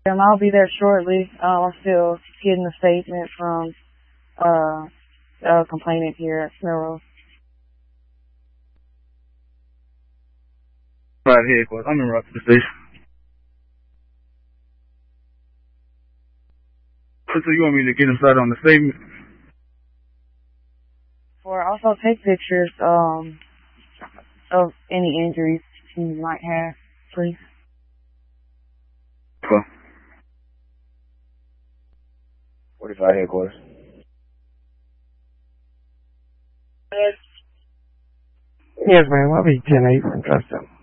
I'll be there shortly. I'm still getting a statement from complainant here at Snurl. Right here, boys. I'm in Rockford Station. So you want me to get inside on the statement? Or also take pictures of any injuries you might have, please. Cool. 45 headquarters. Yes, ma'am. I'll be 10-8 from Trustin.